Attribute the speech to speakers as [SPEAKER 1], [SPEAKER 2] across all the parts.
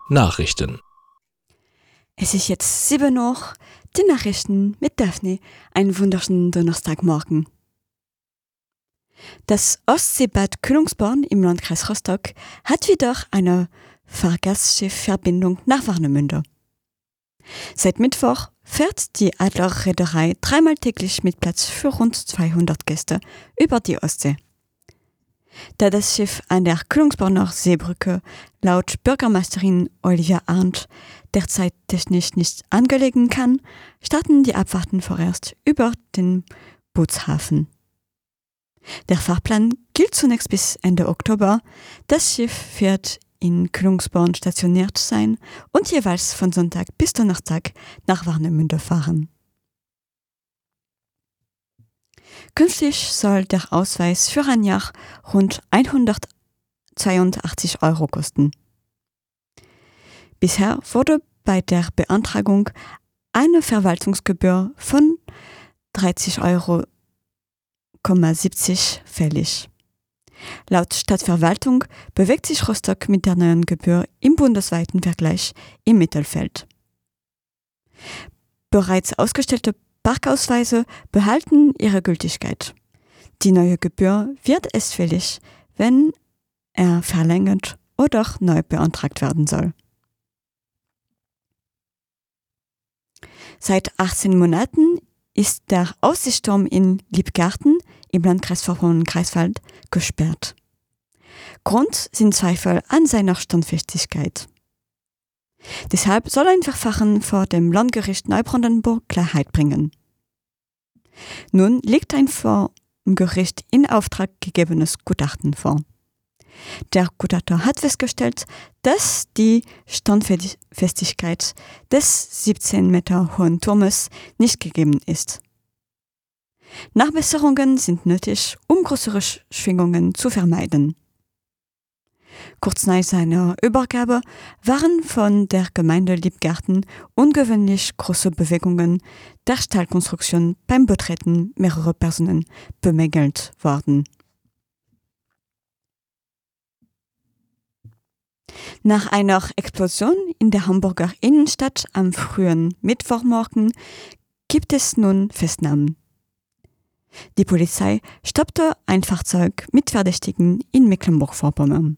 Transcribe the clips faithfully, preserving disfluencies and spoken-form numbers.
[SPEAKER 1] Nachrichten.
[SPEAKER 2] Es ist jetzt sieben Uhr, die Nachrichten mit Daphne, einen wunderschönen Donnerstagmorgen. Das Ostseebad Kühlungsborn im Landkreis Rostock hat wieder eine Fahrgastschiffverbindung nach Warnemünde. Seit Mittwoch fährt die Adler-Reederei dreimal täglich mit Platz für rund zweihundert Gäste über die Ostsee. Da das Schiff an der Kühlungsborner Seebrücke laut Bürgermeisterin Olivia Arndt derzeit technisch nicht angelegen kann, starten die Abfahrten vorerst über den Bootshafen. Der Fahrplan gilt zunächst bis Ende Oktober. Das Schiff wird in Kühlungsborn stationiert sein und jeweils von Sonntag bis Donnerstag nach Warnemünde fahren. Künftig soll der Ausweis für ein Jahr rund hundertzweiundachtzig Euro kosten. Bisher wurde bei der Beantragung eine Verwaltungsgebühr von dreißig Euro siebzig fällig. Laut Stadtverwaltung bewegt sich Rostock mit der neuen Gebühr im bundesweiten Vergleich im Mittelfeld. Bereits ausgestellte Parkausweise behalten ihre Gültigkeit. Die neue Gebühr wird es fällig, wenn er verlängert oder neu beantragt werden soll. Seit achtzehn Monaten ist der Aussichtsturm in Liebgarten im Landkreis Vorpommern-Greifswald gesperrt. Grund sind Zweifel an seiner Standfestigkeit. Deshalb soll ein Verfahren vor dem Landgericht Neubrandenburg Klarheit bringen. Nun liegt ein vom Gericht in Auftrag gegebenes Gutachten vor. Der Gutachter hat festgestellt, dass die Standfestigkeit des siebzehn Meter hohen Turmes nicht gegeben ist. Nachbesserungen sind nötig, um größere Schwingungen zu vermeiden. Kurz nach seiner Übergabe waren von der Gemeinde Liebgarten ungewöhnlich große Bewegungen der Stahlkonstruktion beim Betreten mehrerer Personen bemängelt worden. Nach einer Explosion in der Hamburger Innenstadt am frühen Mittwochmorgen gibt es nun Festnahmen. Die Polizei stoppte ein Fahrzeug mit Verdächtigen in Mecklenburg-Vorpommern.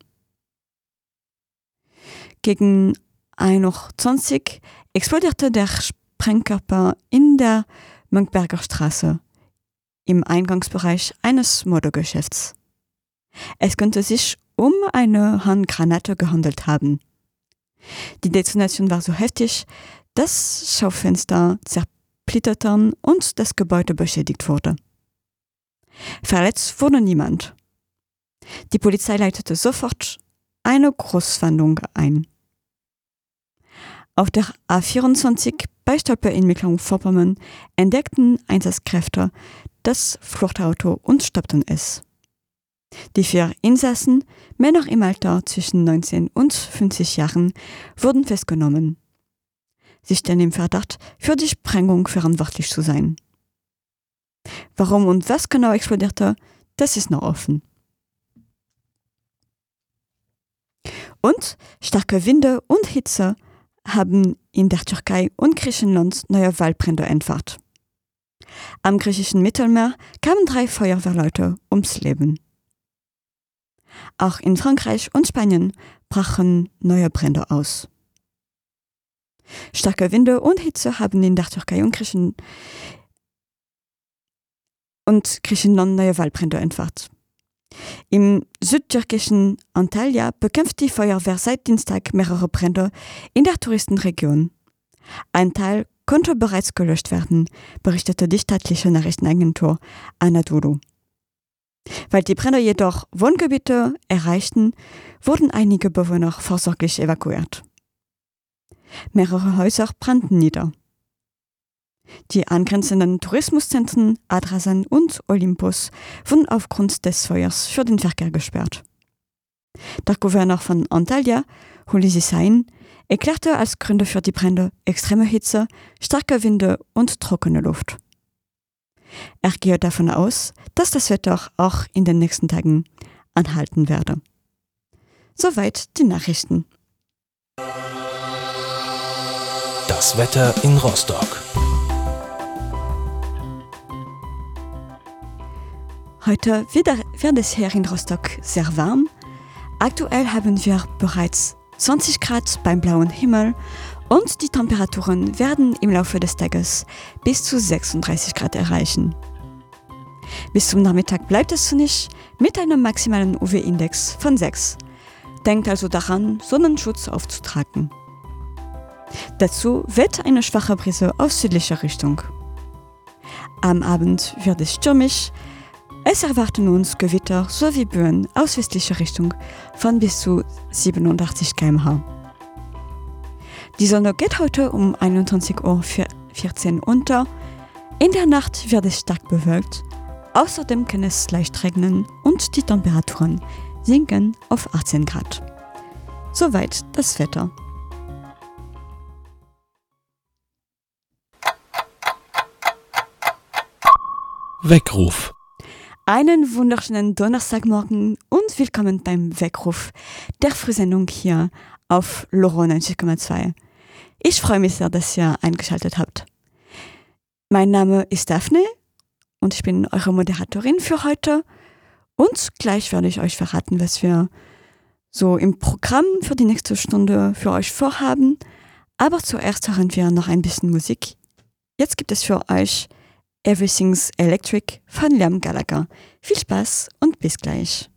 [SPEAKER 2] Gegen ein Uhr zwanzig explodierte der Sprengkörper in der Mönckeberger Straße im Eingangsbereich eines Modegeschäfts. Es könnte sich um eine Handgranate gehandelt haben. Die Detonation war so heftig, dass Schaufenster zersplitterten und das Gebäude beschädigt wurde. Verletzt wurde niemand. Die Polizei leitete sofort eine Großfahndung ein. Auf der A vierundzwanzig bei Stolpe in Mecklenburg-Vorpommern entdeckten Einsatzkräfte das Fluchtauto und stoppten es. Die vier Insassen, Männer im Alter zwischen neunzehn und fünfzig Jahren, wurden festgenommen. Sie stehen im Verdacht, für die Sprengung verantwortlich zu sein. Warum und was genau explodierte, das ist noch offen. Und starke Winde und Hitze haben in der Türkei und Griechenland neue Waldbrände entfacht. Am griechischen Mittelmeer kamen drei Feuerwehrleute ums Leben. Auch in Frankreich und Spanien brachen neue Brände aus. Starke Winde und Hitze haben in der Türkei und, Griechen und Griechenland neue Waldbrände entfacht. Im südtürkischen Antalya bekämpft die Feuerwehr seit Dienstag mehrere Brände in der Touristenregion. Ein Teil konnte bereits gelöscht werden, berichtete die staatliche Nachrichtenagentur Anadolu. Weil die Brände jedoch Wohngebiete erreichten, wurden einige Bewohner vorsorglich evakuiert. Mehrere Häuser brannten nieder. Die angrenzenden Tourismuszentren Adrasan und Olympos wurden aufgrund des Feuers für den Verkehr gesperrt. Der Gouverneur von Antalya, Hulusi Sain, erklärte als Gründe für die Brände extreme Hitze, starke Winde und trockene Luft. Er gehe davon aus, dass das Wetter auch in den nächsten Tagen anhalten werde. Soweit die Nachrichten.
[SPEAKER 1] Das Wetter in Rostock.
[SPEAKER 2] Heute wieder, wird es hier in Rostock sehr warm. Aktuell haben wir bereits zwanzig Grad beim blauen Himmel und die Temperaturen werden im Laufe des Tages bis zu sechsunddreißig Grad erreichen. Bis zum Nachmittag bleibt es sonnig mit einem maximalen U V-Index von sechs. Denkt also daran, Sonnenschutz aufzutragen. Dazu weht eine schwache Brise aus südlicher Richtung. Am Abend wird es stürmisch. Es erwarten uns Gewitter sowie Böen aus westlicher Richtung von bis zu siebenundachtzig Kilometer pro Stunde. Die Sonne geht heute um einundzwanzig Uhr vierzehn unter. In der Nacht wird es stark bewölkt. Außerdem kann es leicht regnen und die Temperaturen sinken auf achtzehn Grad. Soweit das Wetter.
[SPEAKER 1] Weckruf.
[SPEAKER 2] Einen wunderschönen Donnerstagmorgen und willkommen beim Weckruf der Frühsendung hier auf Loro neunzig Komma zwei. Ich freue mich sehr, dass ihr eingeschaltet habt. Mein Name ist Daphne und ich bin eure Moderatorin für heute. Und gleich werde ich euch verraten, was wir so im Programm für die nächste Stunde für euch vorhaben. Aber zuerst hören wir noch ein bisschen Musik. Jetzt gibt es für euch Everything's Electric von Liam Gallagher. Viel Spaß und bis gleich.